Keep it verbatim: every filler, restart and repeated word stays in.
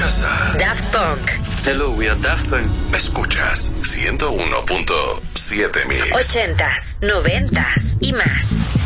Escuchas a Daft Punk. Hello, we are Daft Punk. Escuchas ciento uno punto siete Mix. Ochentas, noventas y más.